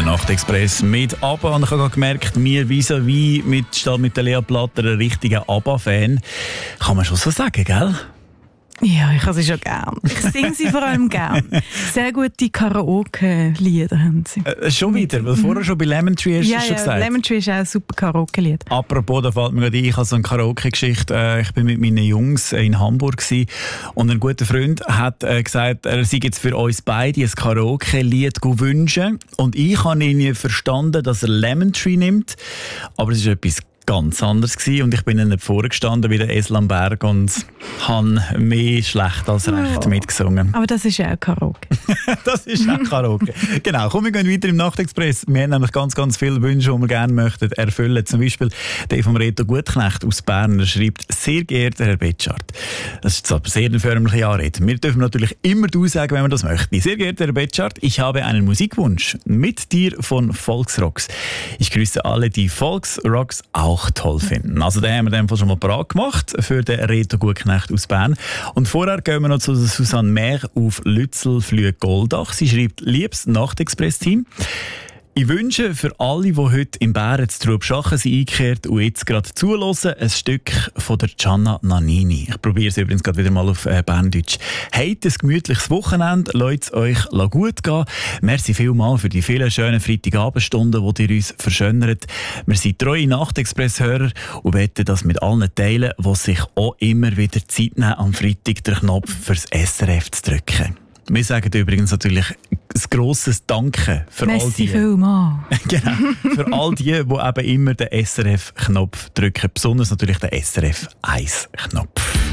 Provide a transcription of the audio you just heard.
der Nachtexpress mit ABBA. Und ich habe gerade gemerkt, mir vis-à-vis statt mit der Lea Platter ein richtiger ABBA-Fan. Kann man schon so sagen, gell? Ja, ich habe sie schon gern. Ich singe sie vor allem gern. Sehr gute Karaoke-Lieder haben sie. Schon wieder, weil vorher schon bei Lemon Tree hast du schon gesagt. Lemon Tree ist auch ein super Karaoke-Lied. Apropos, da fällt mir gerade ein, ich habe so eine Karaoke-Geschichte. Ich bin mit meinen Jungs in Hamburg gewesen, und ein guter Freund hat gesagt, er sei jetzt für uns beide ein Karaoke-Lied wünschen. Und ich habe irgendwie verstanden, dass er Lemon Tree nimmt, aber es ist etwas ganz anders gewesen. Und ich bin nicht vorgestanden wie der Esel am Berg und habe mehr schlecht als recht mitgesungen. Aber das ist ja auch Karaoke. Das ist auch Karaoke. Genau, komm, wir gehen weiter im Nachtexpress. Wir haben nämlich ganz, ganz viele Wünsche, die wir gerne möchten erfüllen. Zum Beispiel der vom Reto Gutknecht aus Bern. Er schreibt: Sehr geehrter Herr Betschart. Das ist aber sehr eine förmliche Anrede. Wir dürfen natürlich immer du sagen, wenn wir das möchten. Sehr geehrter Herr Betschart, ich habe einen Musikwunsch. Mit dir von Volksrocks. Ich grüße alle, die Volksrocks auch toll finden. Also den haben wir in dem Fall schon mal parat gemacht für den Reto Gutknecht aus Bern. Und vorher gehen wir noch zu Susanne Mehr auf Lützelflüh-Goldach. Sie schreibt: Liebes Nachtexpress-Team, ich wünsche für alle, die heute im Bären zu Trubschachen sind eingekehrt und jetzt gerade zuhören, ein Stück von der Gianna Nannini. Ich probiere es übrigens gerade wieder mal auf Berndeutsch. Habt ein gemütliches Wochenende, lasst es euch gut gehen. Merci vielmals für die vielen schönen Freitagabendstunden, die ihr uns verschönert. Wir sind treue Nachtexpress-Hörer und wollen das mit allen teilen, die sich auch immer wieder Zeit nehmen, am Freitag den Knopf fürs SRF zu drücken. Wir sagen übrigens natürlich ein grosses Danke für all die. Vielmals. Genau, für all die eben immer den SRF-Knopf drücken. Besonders natürlich den SRF 1-Knopf.